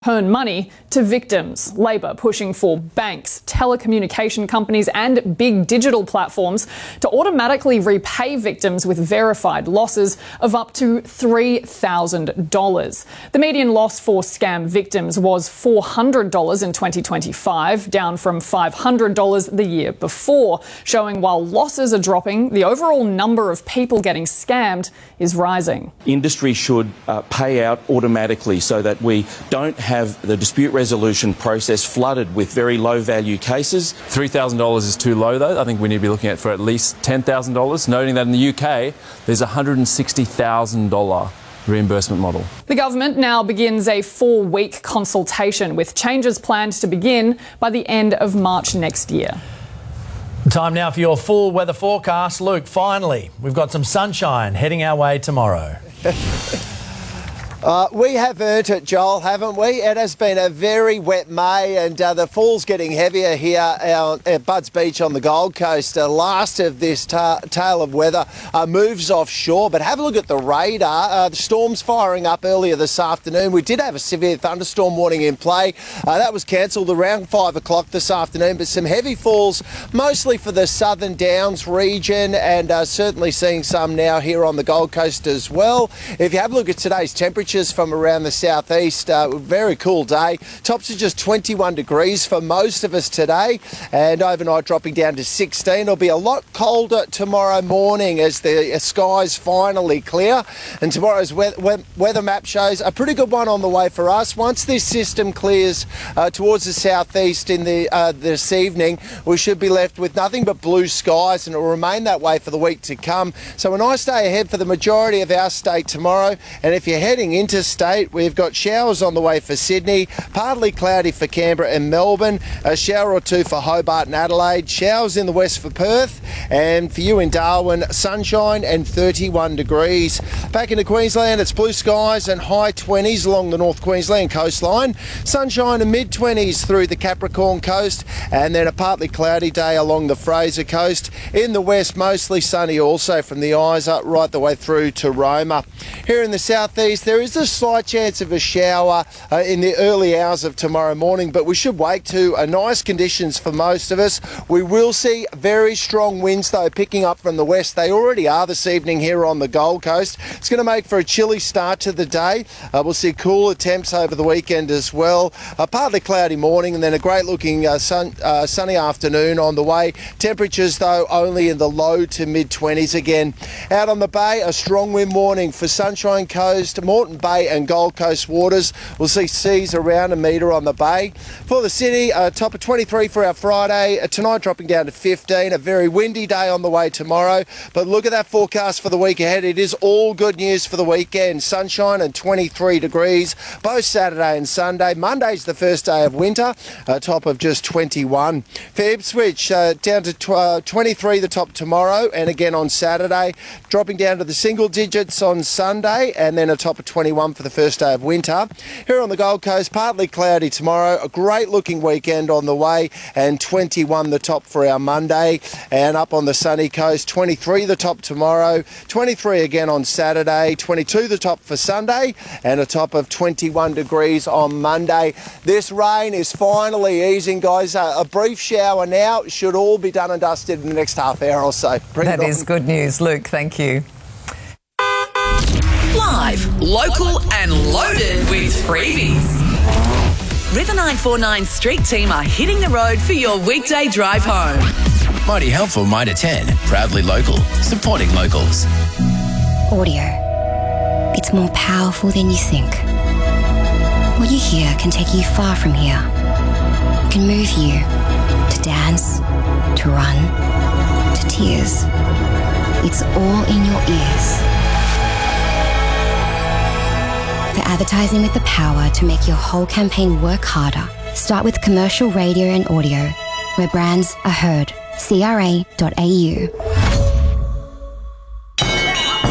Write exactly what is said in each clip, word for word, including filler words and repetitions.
return money to victims. Labor pushing for banks, telecommunication companies and big digital platforms to automatically repay victims with verified losses of up to three thousand dollars. The median loss for scam victims was four hundred dollars in twenty twenty-five, down from five hundred dollars the year before, showing while losses are dropping, the overall number of people getting scammed is rising. Industry should uh, pay out automatically so that we don't have have the dispute resolution process flooded with very low value cases. three thousand dollars is too low though. I think we need to be looking at for at least ten thousand dollars, noting that in the U K there's a one hundred sixty thousand dollars reimbursement model. The government now begins a four-week consultation with changes planned to begin by the end of March next year. Time now for your full weather forecast. Luke, finally, we've got some sunshine heading our way tomorrow. Uh, we have earned it, Joel, haven't we? It has been a very wet May and uh, the fall's getting heavier here at Budds Beach on the Gold Coast. The uh, last of this ta tail of weather uh, moves offshore, but have a look at the radar. Uh, the storm's firing up earlier this afternoon. We did have a severe thunderstorm warning in play. Uh, that was cancelled around five o'clock this afternoon, but some heavy falls, mostly for the Southern Downs region, and uh, certainly seeing some now here on the Gold Coast as well. If you have a look at today's temperature, from around the southeast, uh, very cool day. Tops are just twenty-one degrees for most of us today, and overnight dropping down to sixteen. It'll be a lot colder tomorrow morning as the skies finally clear, and tomorrow's we we weather map shows a pretty good one on the way for us. Once this system clears uh, towards the southeast in the uh, this evening, we should be left with nothing but blue skies, and it will remain that way for the week to come. So a nice day ahead for the majority of our state tomorrow, and if you're heading in interstate, we've got showers on the way for Sydney, partly cloudy for Canberra and Melbourne, a shower or two for Hobart and Adelaide, showers in the west for Perth, and for you in Darwin, sunshine and thirty-one degrees. Back into Queensland, it's blue skies and high twenties along the North Queensland coastline, sunshine and mid twenties through the Capricorn coast, and then a partly cloudy day along the Fraser coast. In the west, mostly sunny also from the Isa right the way through to Roma. Here in the southeast, there is a slight chance of a shower uh, in the early hours of tomorrow morning, but we should wake to uh, nice conditions for most of us. We will see very strong winds though picking up from the west. They already are this evening here on the Gold Coast. It's going to make for a chilly start to the day. Uh, we'll see cooler temps over the weekend as well. A partly cloudy morning and then a great looking uh, sun, uh, sunny afternoon on the way. Temperatures though only in the low to mid twenties again. Out on the bay, a strong wind warning for Sunshine Coast, Moreton Bay and Gold Coast waters. We'll see seas around a metre on the bay. For the city, a top of twenty-three for our Friday. Uh, tonight dropping down to fifteen. A very windy day on the way tomorrow. But look at that forecast for the week ahead. It is all good news for the weekend. Sunshine and twenty-three degrees both Saturday and Sunday. Monday's the first day of winter. A top of just twenty-one. For Ipswich, uh, down to tw uh, twenty-three the top tomorrow and again on Saturday. Dropping down to the single digits on Sunday and then a top of twenty-one for the first day of winter. Here on the Gold Coast, partly cloudy tomorrow, a great looking weekend on the way, and twenty-one the top for our Monday. And up on the sunny coast, twenty-three the top tomorrow, twenty-three again on Saturday, twenty-two the top for Sunday, and a top of twenty-one degrees on Monday. This rain is finally easing, guys. Uh, a brief shower now, should all be done and dusted in the next half hour or so. Bring that is good news, Luke. Thank you. Live, local and loaded with freebies. River nine four nine Street Team are hitting the road for your weekday drive home. Mighty helpful, Mitre ten, proudly local, supporting locals. Audio. It's more powerful than you think. What you hear can take you far from here. It can move you to dance, to run, to tears. It's all in your ears. For advertising with the power to make your whole campaign work harder, start with commercial radio and audio, where brands are heard. C R A dot A U.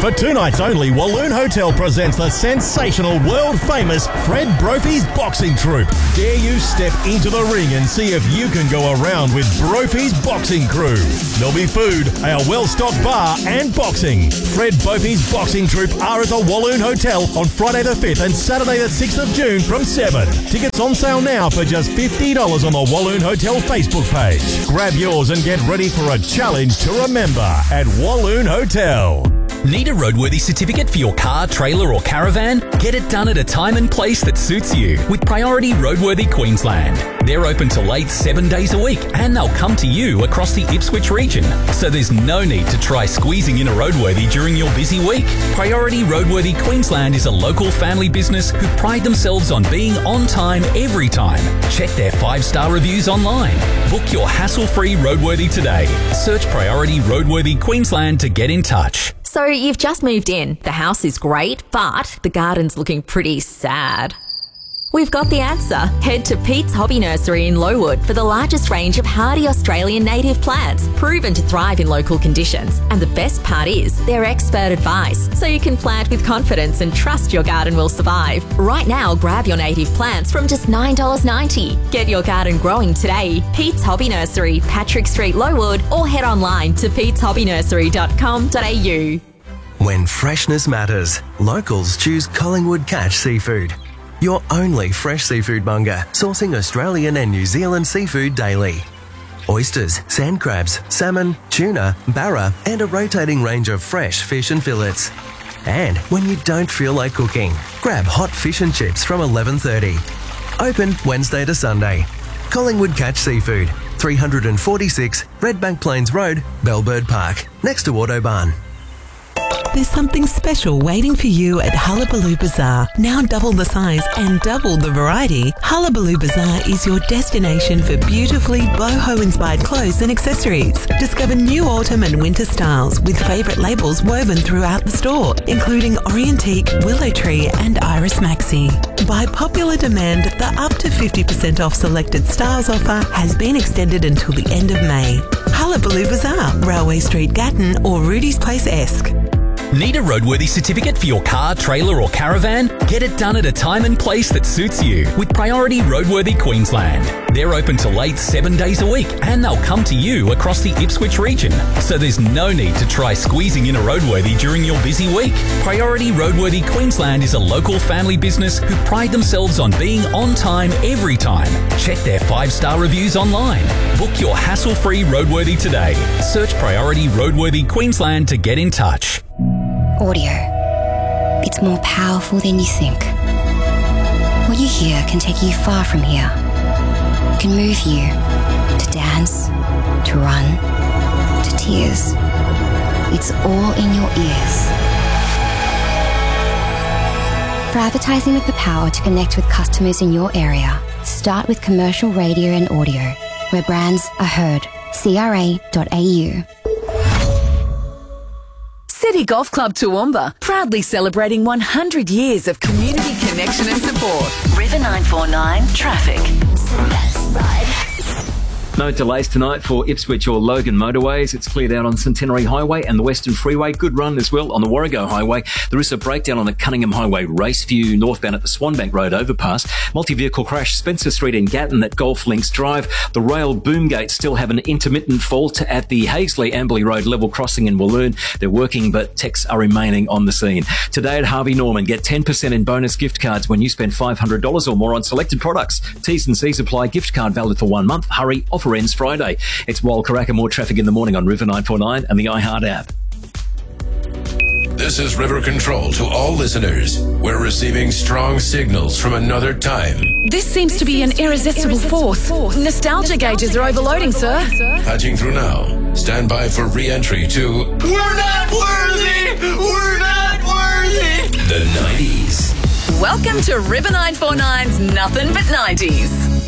For two nights only, Walloon Hotel presents the sensational, world-famous Fred Brophy's Boxing Troupe. Dare you step into the ring and see if you can go around with Brophy's Boxing Crew. There'll be food, a well-stocked bar and boxing. Fred Brophy's Boxing Troupe are at the Walloon Hotel on Friday the fifth and Saturday the sixth of June from seven. Tickets on sale now for just fifty dollars on the Walloon Hotel Facebook page. Grab yours and get ready for a challenge to remember at Walloon Hotel. Need a roadworthy certificate for your car, trailer or caravan? Get it done at a time and place that suits you with Priority Roadworthy Queensland. They're open till late seven days a week and they'll come to you across the Ipswich region. So there's no need to try squeezing in a roadworthy during your busy week. Priority Roadworthy Queensland is a local family business who pride themselves on being on time every time. Check their five-star reviews online. Book your hassle-free roadworthy today. Search Priority Roadworthy Queensland to get in touch. So you've just moved in. The house is great, but the garden's looking pretty sad. We've got the answer. Head to Pete's Hobby Nursery in Lowood for the largest range of hardy Australian native plants, proven to thrive in local conditions. And the best part is, they're expert advice, so you can plant with confidence and trust your garden will survive. Right now, grab your native plants from just nine dollars ninety. Get your garden growing today. Pete's Hobby Nursery, Patrick Street, Lowood, or head online to petes hobby nursery dot com dot a u. When freshness matters, locals choose Collingwood Catch Seafood. Your only fresh seafood monger, sourcing Australian and New Zealand seafood daily. Oysters, sand crabs, salmon, tuna, barra, and a rotating range of fresh fish and fillets. And when you don't feel like cooking, grab hot fish and chips from eleven thirty. Open Wednesday to Sunday. Collingwood Catch Seafood, three forty-six Redbank Plains Road, Bellbird Park, next to Autobahn. There's something special waiting for you at Hullabaloo Bazaar. Now double the size and double the variety, Hullabaloo Bazaar is your destination for beautifully boho-inspired clothes and accessories. Discover new autumn and winter styles with favourite labels woven throughout the store, including Orientique, Willow Tree and Iris Maxi. By popular demand, the up to fifty percent off selected styles offer has been extended until the end of May. Hullabaloo Bazaar, Railway Street, Gatton or Rudy's Place, Esk. Need a roadworthy certificate for your car, trailer or caravan? Get it done at a time and place that suits you with Priority Roadworthy Queensland. They're open till late seven days a week and they'll come to you across the Ipswich region. So there's no need to try squeezing in a roadworthy during your busy week. Priority Roadworthy Queensland is a local family business who pride themselves on being on time every time. Check their five-star reviews online. Book your hassle-free roadworthy today. Search Priority Roadworthy Queensland to get in touch. Audio. It's more powerful than you think. What you hear can take you far from here. It can move you to dance, to run, to tears. It's all in your ears. For advertising with the power to connect with customers in your area, start with commercial radio and audio, where brands are heard. C R A dot A U. City Golf Club Toowoomba, proudly celebrating one hundred years of community connection and support. River nine four nine Traffic. No delays tonight for Ipswich or Logan motorways. It's cleared out on Centenary Highway and the Western Freeway. Good run as well on the Warrego Highway. There is a breakdown on the Cunningham Highway Raceview northbound at the Swanbank Road overpass. Multi-vehicle crash Spencer Street in Gatton at Golf Links Drive. The rail boom gates still have an intermittent fault at the Hazeley Amberley Road level crossing in Walloon. They're working, but techs are remaining on the scene. Today at Harvey Norman, get ten percent in bonus gift cards when you spend five hundred dollars or more on selected products. T's and C's apply. Gift card valid for one month. Hurry, offer ends Friday. It's Wal Karaka. More traffic in the morning on River nine four nine and the iHeart app. This is River Control to all listeners. We're receiving strong signals from another time. This seems to be an irresistible force. Nostalgia gauges are overloading, sir. Patching through now. Stand by for re-entry to We're not worthy! We're not worthy! the nineties. Welcome to River nine four nine's Nothing But nineties.